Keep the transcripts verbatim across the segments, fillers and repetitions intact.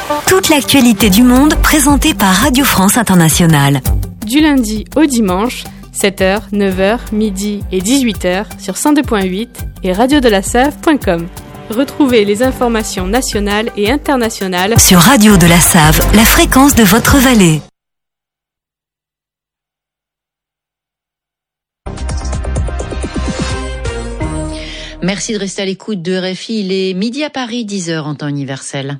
Toute l'actualité du monde présentée par Radio France Internationale. Du lundi au dimanche, sept heures, neuf heures, midi et dix-huit heures sur cent deux virgule huit et radio de la save point com. Retrouvez les informations nationales et internationales sur Radio de la Save, la fréquence de votre vallée. Merci de rester à l'écoute de R F I. Il est midi à Paris, dix heures en temps universel.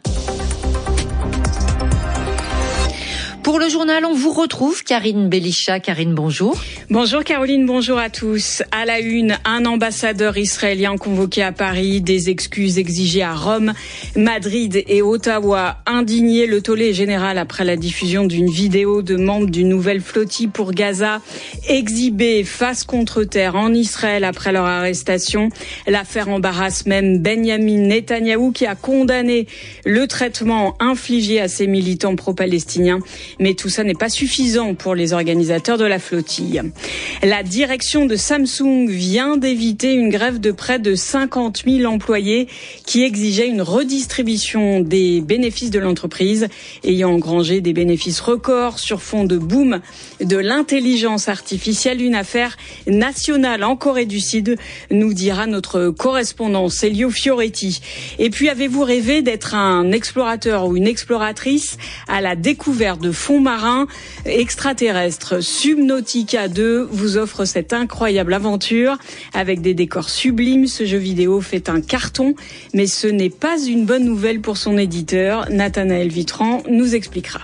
Pour le journal, on vous retrouve Karine Belisha. Karine, bonjour. Bonjour Caroline, bonjour à tous. À la une, un ambassadeur israélien convoqué à Paris, des excuses exigées à Rome, Madrid et Ottawa. Indigné, le tollé est général après la diffusion d'une vidéo de membres d'une nouvelle flottille pour Gaza, exhibée face contre terre en Israël après leur arrestation. L'affaire embarrasse même Benjamin Netanyahou qui a condamné le traitement infligé à ses militants pro-palestiniens. Mais tout ça n'est pas suffisant pour les organisateurs de la flottille. La direction de Samsung vient d'éviter une grève de près de cinquante mille employés qui exigeait une redistribution des bénéfices de l'entreprise, ayant engrangé des bénéfices records sur fond de boom de l'intelligence artificielle, une affaire nationale en Corée du Sud, nous dira notre correspondant Célio Fioretti. Et puis, avez-vous rêvé d'être un explorateur ou une exploratrice à la découverte de fonds marins extraterrestres? Subnautica deux vous offre cette incroyable aventure avec des décors sublimes. Ce jeu vidéo fait un carton, mais ce n'est pas une bonne nouvelle pour son éditeur. Nathanaël Vitran nous expliquera.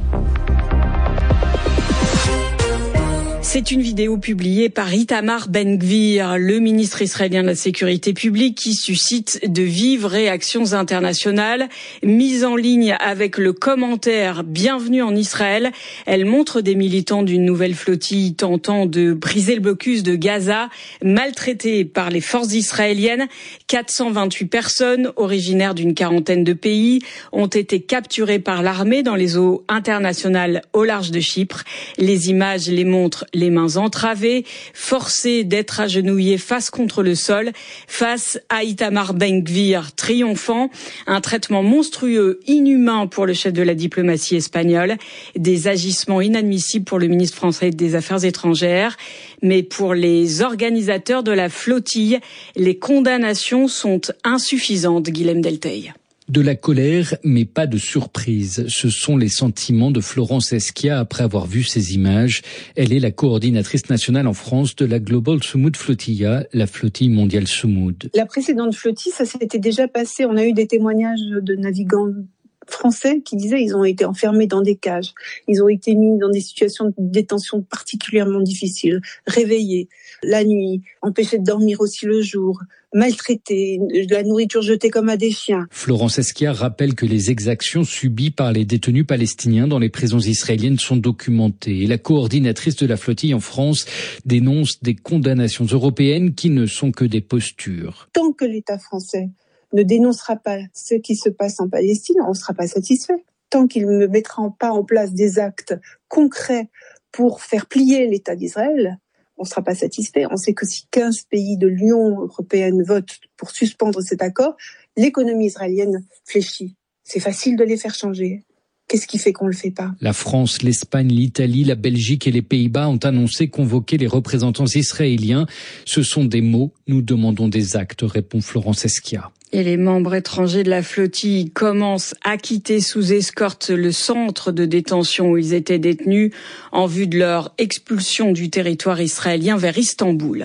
C'est une vidéo publiée par Itamar Ben-Gvir, le ministre israélien de la Sécurité publique, qui suscite de vives réactions internationales. Mise en ligne avec le commentaire « Bienvenue en Israël », elle montre des militants d'une nouvelle flottille tentant de briser le blocus de Gaza, maltraités par les forces israéliennes. quatre cent vingt-huit personnes, originaires d'une quarantaine de pays, ont été capturées par l'armée dans les eaux internationales au large de Chypre. Les images les montrent les mains entravées, forcés d'être agenouillés face contre le sol, face à Itamar Ben-Gvir triomphant. Un traitement monstrueux, inhumain pour le chef de la diplomatie espagnole. Des agissements inadmissibles pour le ministre français des Affaires étrangères. Mais pour les organisateurs de la flottille, les condamnations sont insuffisantes, Guilhem Delteil. De la colère, mais pas de surprise. Ce sont les sentiments de Florence Esquia après avoir vu ces images. Elle est la coordinatrice nationale en France de la Global Sumud Flotilla, la flottille mondiale Sumud. La précédente flottille, ça s'était déjà passé. On a eu des témoignages de navigants français qui disaient qu'ils ont été enfermés dans des cages. Ils ont été mis dans des situations de détention particulièrement difficiles, réveillés la nuit, empêchés de dormir aussi le jour, maltraités, de la nourriture jetée comme à des chiens. Florence Esquia rappelle que les exactions subies par les détenus palestiniens dans les prisons israéliennes sont documentées. Et la coordinatrice de la flottille en France dénonce des condamnations européennes qui ne sont que des postures. Tant que l'État français ne dénoncera pas ce qui se passe en Palestine, on ne sera pas satisfait. Tant qu'il ne mettra pas en place des actes concrets pour faire plier l'État d'Israël, on ne sera pas satisfait. On sait que si quinze pays de l'Union européenne votent pour suspendre cet accord, l'économie israélienne fléchit. C'est facile de les faire changer. Qu'est-ce qui fait qu'on ne le fait pas ? La France, l'Espagne, l'Italie, la Belgique et les Pays-Bas ont annoncé convoquer les représentants israéliens. Ce sont des mots, nous demandons des actes, répond Florence Esquia. Et les membres étrangers de la flottille commencent à quitter sous escorte le centre de détention où ils étaient détenus en vue de leur expulsion du territoire israélien vers Istanbul.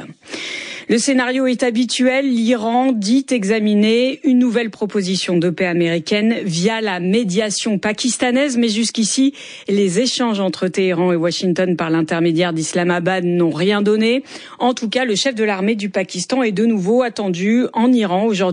Le scénario est habituel. L'Iran dit examiner une nouvelle proposition de paix américaine via la médiation pakistanaise. Mais jusqu'ici, les échanges entre Téhéran et Washington par l'intermédiaire d'Islamabad n'ont rien donné. En tout cas, le chef de l'armée du Pakistan est de nouveau attendu en Iran aujourd'hui.